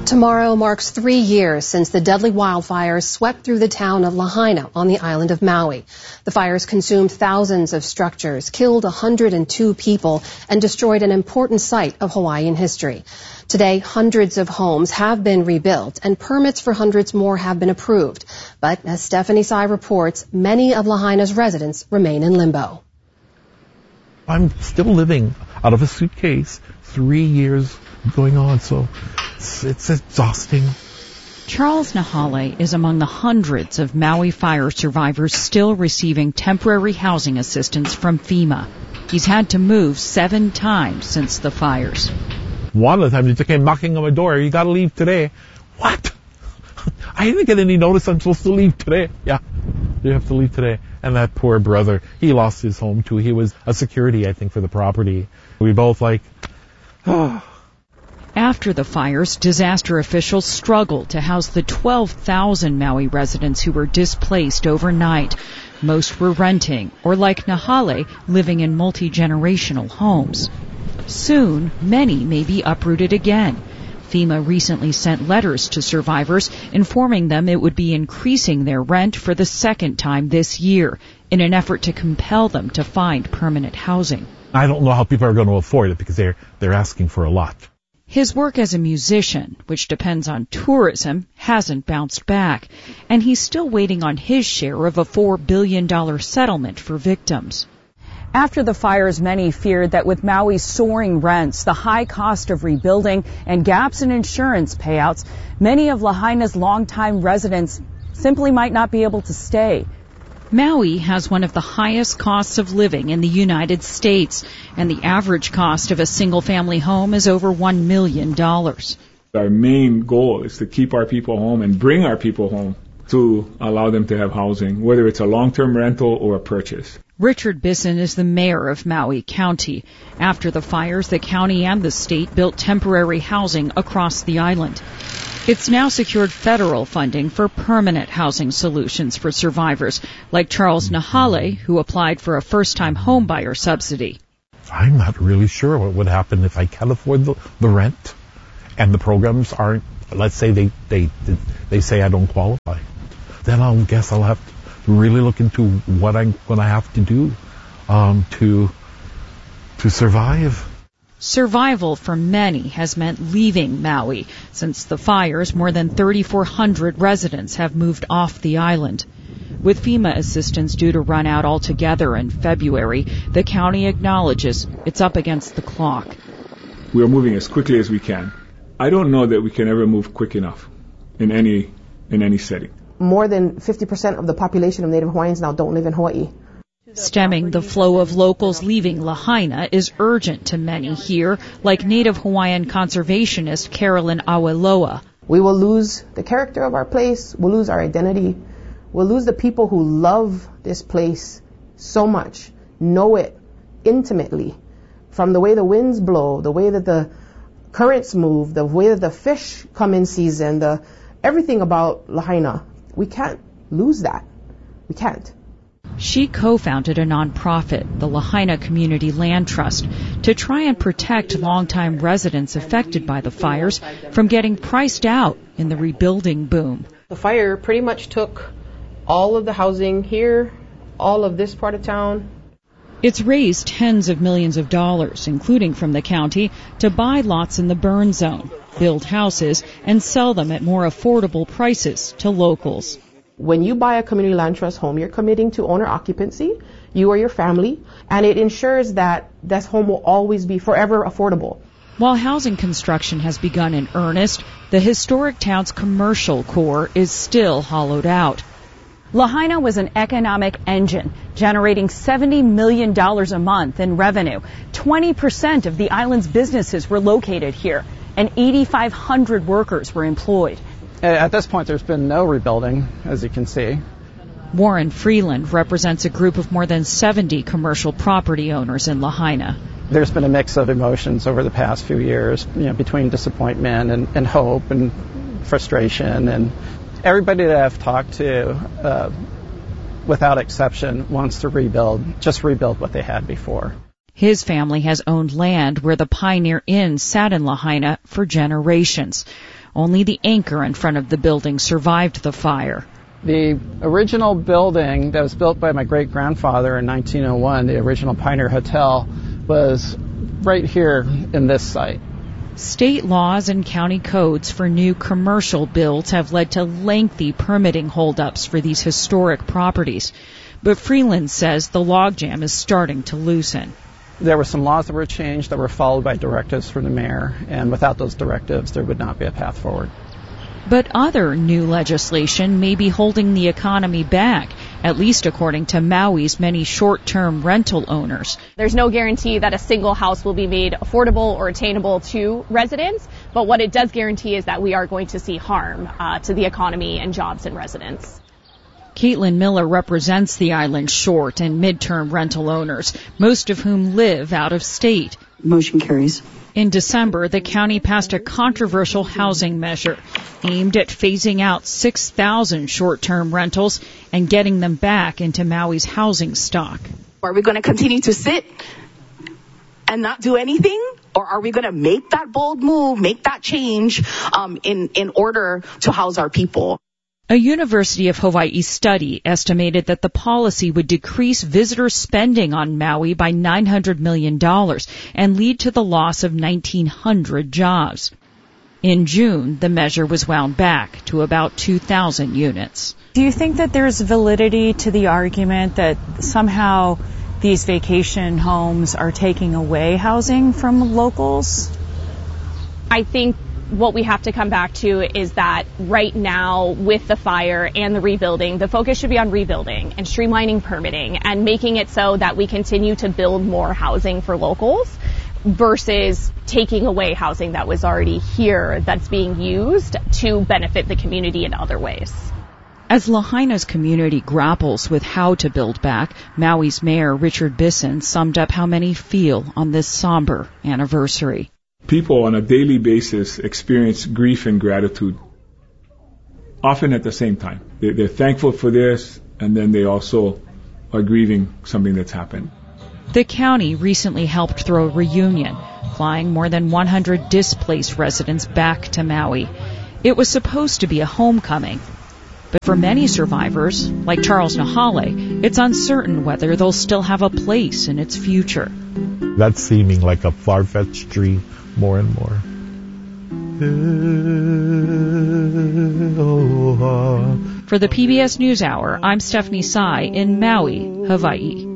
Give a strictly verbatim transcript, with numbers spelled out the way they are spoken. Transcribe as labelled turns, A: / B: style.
A: Tomorrow marks three years since the deadly wildfires swept through the town of Lahaina on the island of Maui. The fires consumed thousands of structures, killed one hundred two people, and destroyed an important site of Hawaiian history. Today, hundreds of homes have been rebuilt, and permits for hundreds more have been approved. But as Stephanie Tsai reports, many of Lahaina's residents remain in limbo.
B: I'm still living out of a suitcase, three years going on, so it's, it's exhausting.
C: Charles Nahale is among the hundreds of Maui fire survivors still receiving temporary housing assistance from FEMA. He's had to move seven times since the fires.
B: One of the times they came knocking on my door, you gotta leave today. What? I didn't get any notice I'm supposed to leave today. Yeah, you have to leave today. And that poor brother, he lost his home too. He was a security, I think, for the property. We both like, oh.
C: After the fires, disaster officials struggled to house the twelve thousand Maui residents who were displaced overnight. Most were renting, or like Nahale, living in multi-generational homes. Soon, many may be uprooted again. FEMA recently sent letters to survivors informing them it would be increasing their rent for the second time this year in an effort to compel them to find permanent housing.
B: I don't know how people are going to afford it because they're, they're asking for a lot.
C: His work as a musician, which depends on tourism, hasn't bounced back, and he's still waiting on his share of a four billion dollars settlement for victims.
D: After the fires, many feared that with Maui's soaring rents, the high cost of rebuilding, and gaps in insurance payouts, many of Lahaina's longtime residents simply might not be able to stay.
C: Maui has one of the highest costs of living in the United States, and the average cost of a single-family home is over one million dollars.
E: Our main goal is to keep our people home and bring our people home to allow them to have housing, whether it's a long-term rental or a purchase.
C: Richard Bisson is the mayor of Maui County. After the fires, the county and the state built temporary housing across the island. It's now secured federal funding for permanent housing solutions for survivors, like Charles Nahale, who applied for a first-time homebuyer subsidy.
B: I'm not really sure what would happen if I can't afford the, the rent and the programs aren't, let's say they, they, they say I don't qualify. Then I guess I'll have to really look into what I'm going to have to do um, to, to survive.
C: Survival for many has meant leaving Maui. Since the fires, more than thirty-four hundred residents have moved off the island. With FEMA assistance due to run out altogether in February, the county acknowledges it's up against the clock.
E: We are moving as quickly as we can. I don't know that we can ever move quick enough in any in any setting.
F: More than fifty percent of the population of Native Hawaiians now don't live in Hawaii.
C: Stemming the flow of locals leaving Lahaina is urgent to many here, like Native Hawaiian conservationist Carolyn Aweloa.
F: We will lose the character of our place, we'll lose our identity, we'll lose the people who love this place so much, know it intimately, from the way the winds blow, the way that the currents move, the way that the fish come in season, the everything about Lahaina. We can't lose that. We can't.
C: She co-founded a nonprofit, the Lahaina Community Land Trust, to try and protect longtime residents affected by the fires from getting priced out in the rebuilding boom.
F: The fire pretty much took all of the housing here, all of this part of town.
C: It's raised tens of millions of dollars, including from the county, to buy lots in the burn zone, build houses, and sell them at more affordable prices to locals.
F: When you buy a community land trust home, you're committing to owner occupancy, you or your family, and it ensures that this home will always be forever affordable.
C: While housing construction has begun in earnest, the historic town's commercial core is still hollowed out.
D: Lahaina was an economic engine, generating seventy million dollars a month in revenue. twenty percent of the island's businesses were located here, and eighty-five hundred workers were employed.
G: At this point, there's been no rebuilding, as you can see.
C: Warren Freeland represents a group of more than seventy commercial property owners in Lahaina.
G: There's been a mix of emotions over the past few years, you know, between disappointment and, and hope and frustration. And everybody that I've talked to, uh, without exception, wants to rebuild, just rebuild what they had before.
C: His family has owned land where the Pioneer Inn sat in Lahaina for generations. Only the anchor in front of the building survived the fire.
G: The original building that was built by my great-grandfather in nineteen oh one, the original Pioneer Hotel, was right here in this site.
C: State laws and county codes for new commercial builds have led to lengthy permitting holdups for these historic properties. But Freeland says the logjam is starting to loosen.
G: There were some laws that were changed that were followed by directives from the mayor, and without those directives, there would not be a path forward.
C: But other new legislation may be holding the economy back, at least according to Maui's many short-term rental owners.
H: There's no guarantee that a single house will be made affordable or attainable to residents, but what it does guarantee is that we are going to see harm uh, to the economy and jobs and residents.
C: Caitlin Miller represents the island's short and mid-term rental owners, most of whom live out of state.
I: Motion carries.
C: In December, the county passed a controversial housing measure aimed at phasing out six thousand short-term rentals and getting them back into Maui's housing stock.
I: Are we going to continue to sit and not do anything? Or are we going to make that bold move, make that change um, in, in order to house our people?
C: A University of Hawaii study estimated that the policy would decrease visitor spending on Maui by nine hundred million dollars and lead to the loss of nineteen hundred jobs. In June, the measure was wound back to about two thousand units.
D: Do you think that there's validity to the argument that somehow these vacation homes are taking away housing from locals?
H: I think what we have to come back to is that right now, with the fire and the rebuilding, the focus should be on rebuilding and streamlining permitting and making it so that we continue to build more housing for locals versus taking away housing that was already here that's being used to benefit the community in other ways.
C: As Lahaina's community grapples with how to build back, Maui's Mayor Richard Bisson summed up how many feel on this somber anniversary.
E: People on a daily basis experience grief and gratitude, often at the same time. They're thankful for this, and then they also are grieving something that's happened.
C: The county recently helped throw a reunion, flying more than one hundred displaced residents back to Maui. It was supposed to be a homecoming. But for many survivors, like Charles Nahale, it's uncertain whether they'll still have a place in its future.
B: That's seeming like a far-fetched dream more and more.
C: For the P B S NewsHour, I'm Stephanie Tsai in Maui, Hawaii.